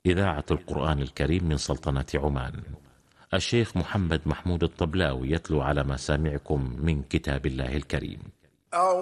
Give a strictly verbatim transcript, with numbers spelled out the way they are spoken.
إذاعة القرآن الكريم من سلطنة عمان. الشيخ محمد محمود الطبلاوي يتلو على مسامعكم من كتاب الله الكريم.